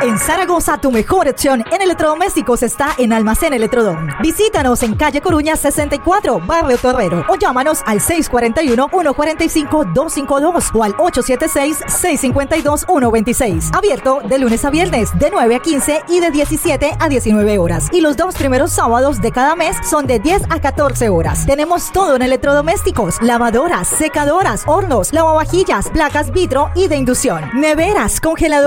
En Zaragoza, tu mejor opción en electrodomésticos está en Almacén Electrodón. Visítanos en calle Coruña 64, Barrio Torrero, o llámanos al 641-145-252 o al 876-652-126. Abierto de lunes a viernes, de 9 a 15 y de 17 a 19 horas. Y los 2 primeros sábados de cada mes son de 10 a 14 horas. Tenemos todo en electrodomésticos: lavadoras, secadoras, hornos, lavavajillas, placas vitro y de inducción, neveras, congeladores,